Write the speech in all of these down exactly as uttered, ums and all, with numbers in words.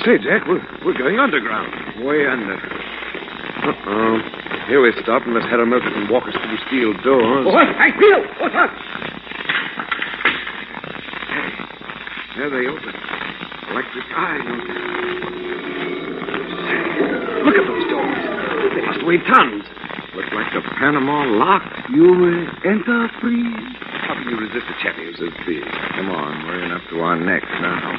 say, Jack, we're, we're going underground. Way under. Uh-oh. Here we stop unless Harold Milton can walk us through steel doors. What? Hey, Bill! What's up? Hey, there they open. Electric eyes. Look at those doors. They must weigh tons. Look like the Panama lock. You will enter free. How can you resist a chappie who's as big? Come on, we're in up to our necks now.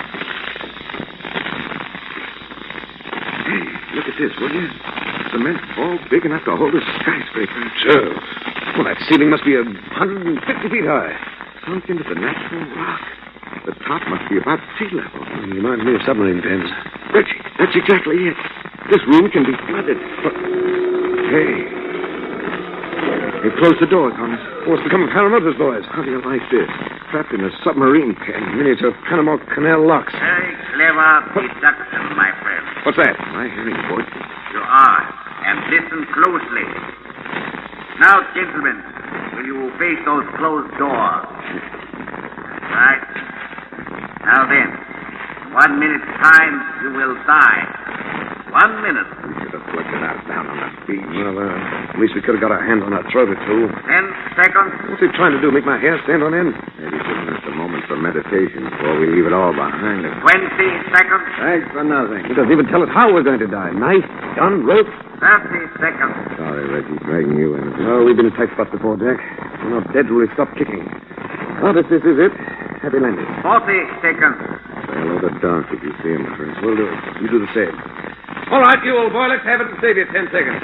Hey, look at this, will you? Cement ball big enough to hold a skyscraper. Sure. Well, that ceiling must be a hundred fifty feet high. Sunk into the natural rock. The top must be about sea level. You reminds me of submarine pens. Reggie, that's exactly it. This room can be flooded. But... Hey. They closed the door, Thomas. What's become of Harold Milton's boys? How do you like this? Trapped in a submarine pen. Miniature Panama Canal locks. Very clever deduction, my friend. What's that? Am I hearing voices? You are. And listen closely. Now, gentlemen, will you face those closed doors? Right. Now then, one minute's time, you will die. One minute. We should have flicked it out down on the beach. Well, uh, at least we could have got our hands on that throat or two. Ten seconds. What's he trying to do, make my hair stand on end? Maybe giving us a moment for meditation before we leave it all behind us. Twenty seconds. Thanks for nothing. He doesn't even tell us how we're going to die. Knife, gun, rope. Thirty seconds. Sorry, Reggie, dragging you in. Oh, we've been in tight spots before, Jack. We're not dead till we stop kicking. Well, if this is it, happy landing. Forty seconds. Say hello to Doc if you see him, friends. We'll do it. You do the same. All right, you old boy, let's have it and save you ten seconds.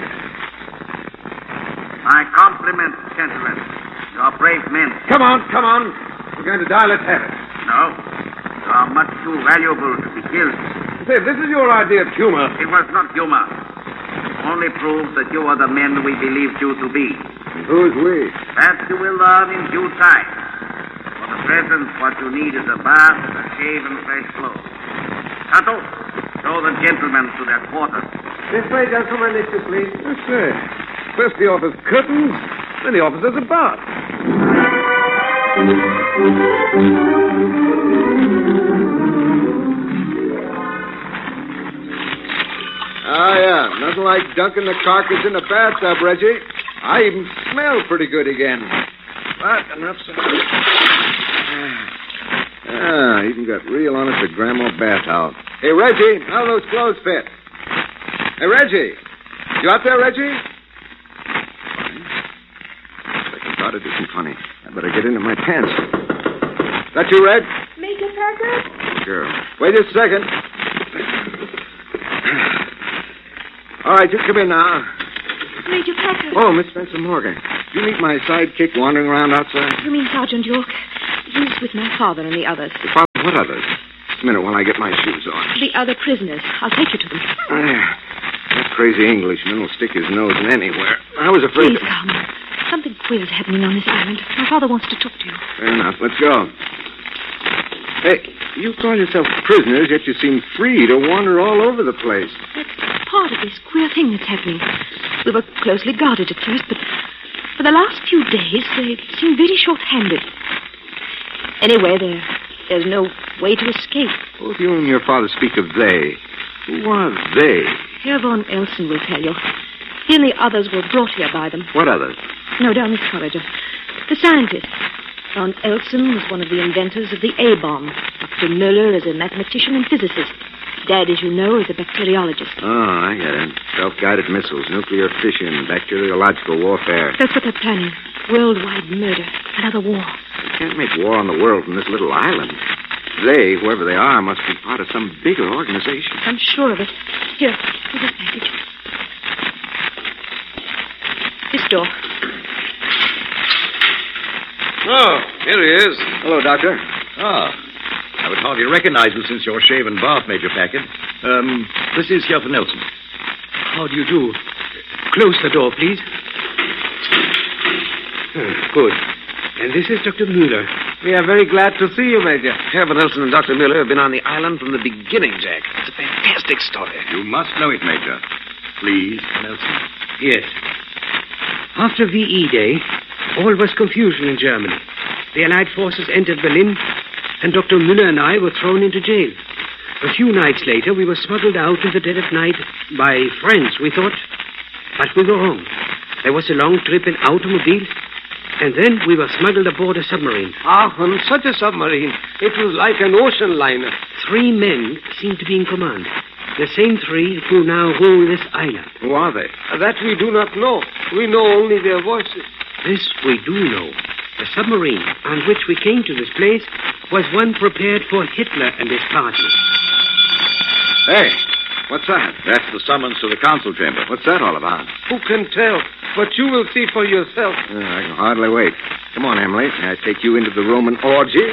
My compliments, gentlemen. You're brave men. Come on, come on. We're going to die, let's have it. No. You are much too valuable to be killed. Say, if this is your idea of humor. It was not humor. It only proves that you are the men we believed you to be. Who's we? That you will learn in due time. For the present, what you need is a bath, a shave, and fresh clothes. Tonto, show the gentlemen to their quarters. This way, gentlemen, if you please. That's right. First he offers curtains, then he offers us a bath. Ah, yeah. Nothing like dunking the carcass in the bathtub, Reggie. I even smell pretty good again. But enough said. Ah, even got real honest with Grandma bath towel. Hey, Reggie, how do those clothes fit? Hey, Reggie. You out there, Reggie? Second thought it isn't funny. I better get into my pants. That you, Red? Major Packer? Sure. Wait just a second. All right, you come in now. Major Packer. Oh, Miss Spencer Morgan. Did you meet my sidekick wandering around outside? You mean Sergeant York? He's with my father and the others. The father, what others? Just a minute while I get my shoes on. The other prisoners. I'll take you to them. Ah, that crazy Englishman will stick his nose in anywhere. I was afraid... Please come. Something queer is happening on this island. My father wants to talk to you. Fair enough. Let's go. Hey, you call yourself prisoners, yet you seem free to wander all over the place. That's part of this queer thing that's happening. We were closely guarded at first, but for the last few days, they seem very short-handed. Anyway, there, there's no way to escape. Both you and your father speak of they. Who are they? Herr von Elsen will tell you. He and the others were brought here by them. What others? No, down this corridor. The scientists. Von Elsen was one of the inventors of the A-bomb. Doctor Müller is a mathematician and physicist. Dad, as you know, is a bacteriologist. Oh, I get it. Self-guided missiles, nuclear fission, bacteriological warfare. That's what they're planning. Worldwide murder. Another war. You can't make war on the world from this little island. They, whoever they are, must be part of some bigger organization. I'm sure of it. Here, here's this package. This door. Oh, here he is. Hello, Doctor. Ah, I would hardly recognize you since your shaven bath, Major Packard. Um, this is Herr von Elsen. How do you do? Close the door, please. Oh, good. And this is Doctor Müller. We are very glad to see you, Major. Herr von Elsen and Doctor Müller have been on the island from the beginning, Jack. It's a fantastic story. You must know it, Major. Please, von Elsen. Yes. After V E Day, all was confusion in Germany. The Allied forces entered Berlin, and Doctor Müller and I were thrown into jail. A few nights later, we were smuggled out in the dead of night by friends, we thought. But we were wrong. There was a long trip in automobile, and then we were smuggled aboard a submarine. Ah, on such a submarine. It was like an ocean liner. Three men seemed to be in command. The same three who now rule this island. Who are they? That we do not know. We know only their voices. This we do know. The submarine on which we came to this place was one prepared for Hitler and his party. Hey, what's that? That's the summons to the council chamber. What's that all about? Who can tell? But you will see for yourself. Uh, I can hardly wait. Come on, Emily. May I take you into the Roman orgy?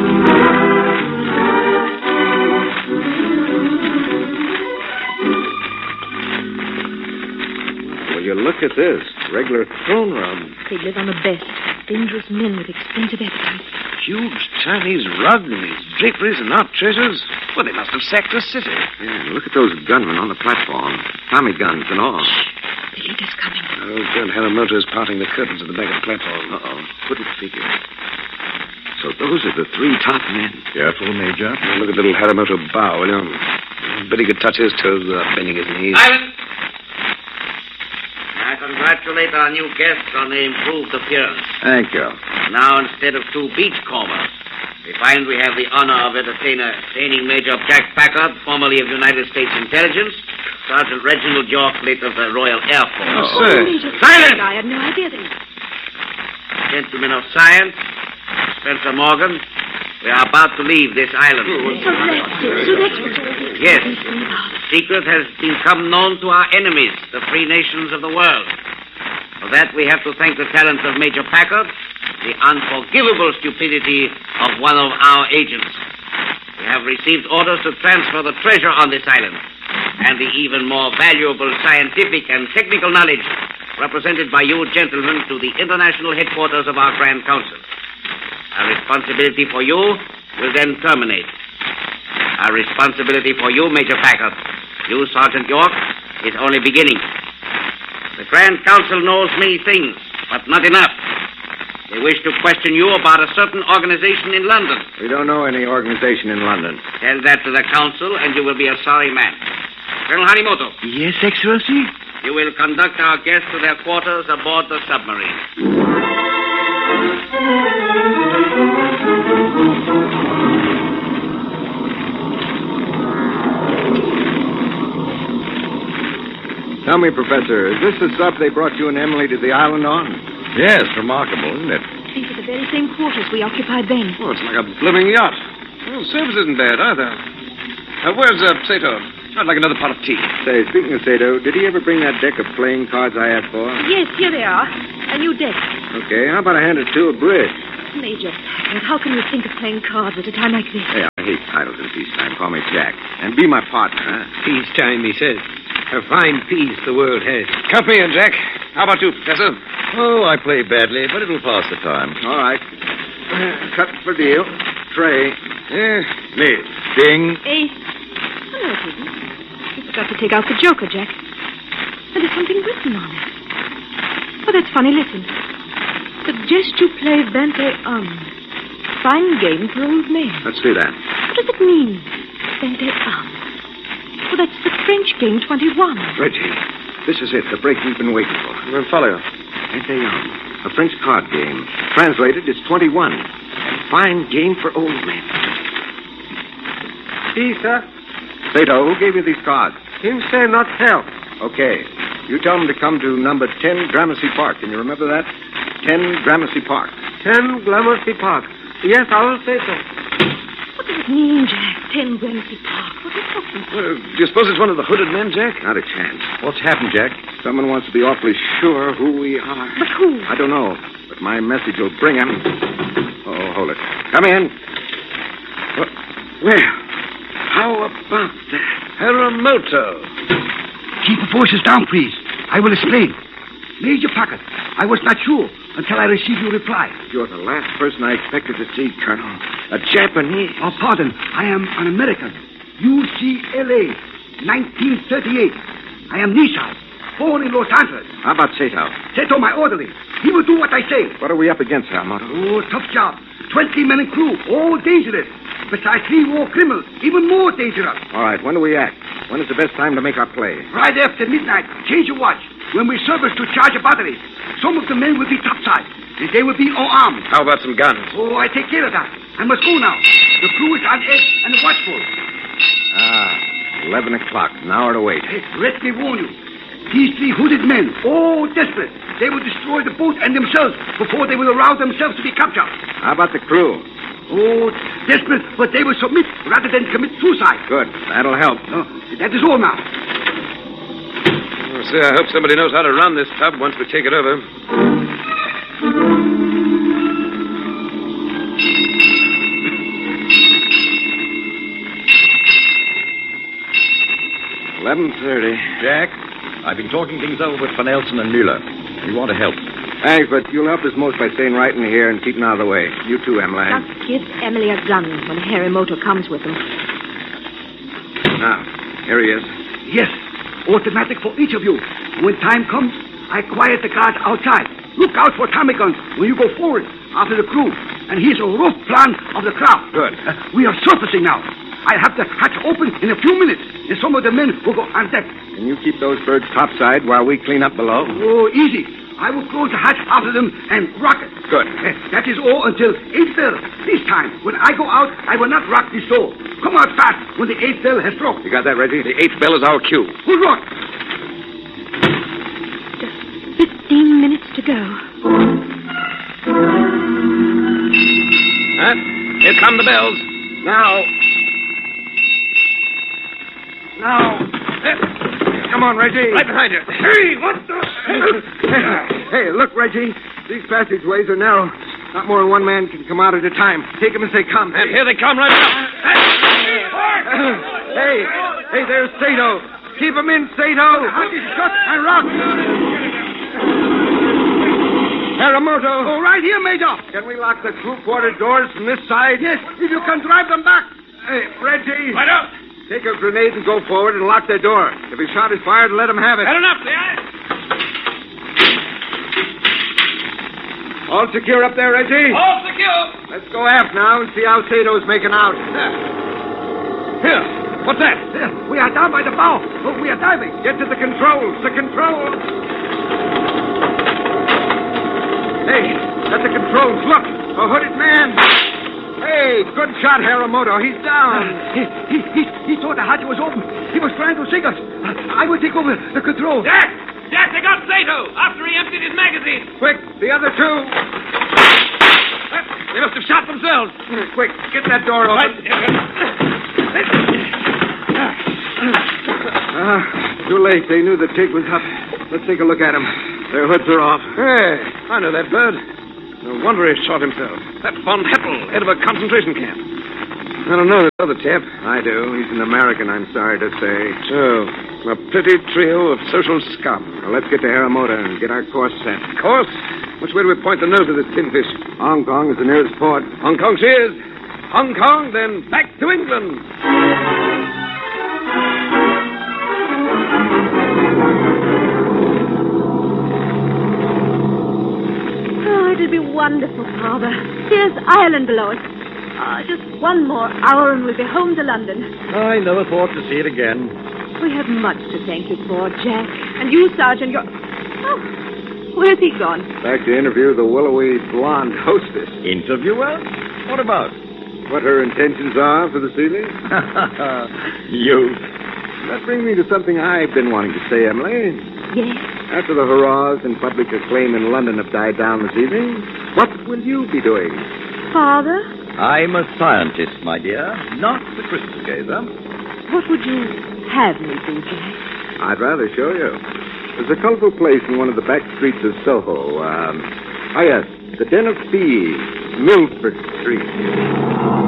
Well, you look at this. Regular throne room. They live on the best. Dangerous men with expensive appetites. Huge Chinese rug and these draperies and art treasures. Well, they must have sacked the city. Yeah, look at those gunmen on the platform. Tommy guns and all. The leader's coming. Oh, Count Haramoto is parting the curtains at the back of the platform. Uh-oh. Couldn't figure. So those are the three top men. Careful, Major. Now, look at little Haramoto bow, will you? Bet he could touch his toes without bending his knees. Silence! I congratulate our new guests on their improved appearance. Thank you. Now, instead of two beachcombers, we find we have the honor of entertaining Major Jack Packard, formerly of United States Intelligence, Sergeant Reginald York, late of the Royal Air Force. Oh, sir. Silence! I had no idea that... Gentlemen of science, Spencer Morgan, we are about to leave this island. So that's it. So that's what's all this Yes. is about. The secret has become known to our enemies, the free nations of the world. For that, we have to thank the talents of Major Packard, the unforgivable stupidity of one of our agents. We have received orders to transfer the treasure on this island and the even more valuable scientific and technical knowledge represented by you gentlemen to the international headquarters of our Grand Council. Our responsibility for you will then terminate. Our responsibility for you, Major Packard, you, Sergeant York, is only beginning. The Grand Council knows many things, but not enough. They wish to question you about a certain organization in London. We don't know any organization in London. Tell that to the Council, and you will be a sorry man. Colonel Harimoto. Yes, Excellency? You will conduct our guests to their quarters aboard the submarine. Tell me, Professor, is this the sub they brought you and Emily to the island on? Yes, remarkable, isn't it? These are the very same quarters we occupied then. Oh, it's like a blooming yacht. Well, service isn't bad, either. Uh, where's uh, Sato? I'd like another pot of tea. Say, speaking of Sato, did he ever bring that deck of playing cards I asked for? Yes, here they are. A new deck. Okay, how about I hand it to a bridge? Major Packard, how can you think of playing cards at a time like this? Hey, I hate titles in peacetime. Call me Jack. And be my partner, huh? Peacetime, he says. A fine peace the world has. Count me in, Jack. How about you, Professor? Oh, I play badly, but it'll pass the time. All right. Uh, cut for deal. Trey. Yeah, Me. Ding. Ace. Oh, no, it isn't. You forgot to take out the joker, Jack. But there's something written on it. Oh, that's funny. Listen. Suggest you play vingt et un. Fine game for old men. Let's do that. What does it mean, vingt et un? Well, that's the French game, twenty-one. Reggie, this is it, the break we've been waiting for. we'll follow you. vingt et un, a French card game. Translated, it's twenty-one. A fine game for old men. See, sir? Sato, who gave you these cards? Him say not tell. Okay. You tell them to come to number ten Gramercy Park. Can you remember that? ten Gramercy Park. Ten Gramercy Park. Yes, I will say so. What does it mean, Jack? Ten Gramercy Park. What are you talking about? Well, do you suppose it's one of the hooded men, Jack? Not a chance. What's happened, Jack? Someone wants to be awfully sure who we are. But who? I don't know, but my message will bring him. Oh, hold it. Come in. Well, well, how about that? Haramoto. Keep the forces down, please. I will explain. Major Packard, I was not sure until I received your reply. You're the last person I expected to see, Colonel. A Japanese. Oh, pardon. I am an American. U C L A, nineteen thirty-eight. I am Nissan, born in Los Angeles. How about Sato? Seto, my orderly. He will do what I say. What are we up against, Haramoto? Oh, tough job. Twenty men and crew, all dangerous. besides three war criminals, even more dangerous. All right, when do we act? When is the best time to make our play? Right after midnight, change your watch. When we service to charge a battery, some of the men will be topside, and they will be unarmed. How about some guns? Oh, I take care of that. I must go now. The crew is on edge and watchful. Ah, eleven o'clock. An hour to wait. Hey, let me warn you. These three hooded men, all desperate. They will destroy the boat and themselves before they will allow themselves to be captured. How about the crew? Oh, desperate, but they will submit rather than commit suicide. Good. That'll help. Oh, that is all now. Oh, sir, I hope somebody knows how to run this tub once we take it over. eleven thirty. Jack, I've been talking things over with Van Elsen and Mueller. We want to help. Thanks, but you'll help us most by staying right in here and keeping out of the way. You too, Emily. Just give Emily a gun when Harimoto comes with him. Now, here he is. Yes, automatic for each of you. When time comes, I quiet the guards outside. Look out for Tommy guns when you go forward after the crew. And here's a rough plan of the crowd. Good. Uh, we are surfacing now. I have the hatch open in a few minutes, and some of the men will go on deck. Can you keep those birds topside while we clean up below? Oh, easy. I will close the hatch after them and rock it. Good. Uh, that is all until eight bell. This time, when I go out, I will not rock this door. Come out fast when the eighth bell has struck. You got that, Reggie? The eighth bell is our cue. Good luck. Just fifteen minutes to go. Huh? Here come the bells. Now. Now. Come on, Reggie. Right behind you. Hey, what the... Hey, look, Reggie. These passageways are narrow. Not more than one man can come out at a time. Take them as they come. And here they come right now. Hey, hey, there's Sato. Keep him in, Sato. Hatch is shut and rocked. Harimoto. Oh, right here, Major. Can we lock the crew quarter doors from this side? Yes, if you can drive them back. Hey, Reggie. Right up. Take a grenade and go forward and lock their door. If a shot is fired, let them have it. Had enough, see I? All secure up there, Reggie? All secure. Let's go aft now and see how Sato's making out. Here. What's that? There, we are down by the bow. Oh, we are diving. Get to the controls. The controls. Hey, at the controls. Look, a hooded man. Hey, good shot, Harimoto. He's down. He, he, he, he thought the hatch was open. He was trying to sink us. I will take over the control. Jack! Jack, they got Sato after he emptied his magazine. Quick, the other two. They must have shot themselves. Quick, get that door open. Right. Ah, too late. They knew the TIG was up. Let's take a look at them. Their hoods are off. Hey, I know that bird. No wonder he shot himself. That's von Heppel, head of a concentration camp. I don't know this other chap. I do. He's an American, I'm sorry to say. So, a pretty trio of social scum. Well, let's get to Harimoto and get our course set. Course? Which way do we point the nose of this tinfish? Hong Kong is the nearest port. Hong Kong she is. Hong Kong, then back to England. Oh, it'll be wonderful, Father. Here's Ireland below us. Oh, just one more hour and we'll be home to London. I never thought to see it again. We have much to thank you for, Jack. And you, Sergeant, you're... Oh, where's he gone? Back to interview the willowy blonde hostess. Interviewer? What about? What her intentions are for this evening? You. That brings me to something I've been wanting to say, Emily. Yes? After the hurrahs and public acclaim in London have died down this evening, what will you be doing? Father? I'm a scientist, my dear, not the crystal gazer. What would you have me do, Jack? I'd rather show you. There's a colorful place in one of the back streets of Soho. Um, oh, yes, the Den of Thieves, Milford Street.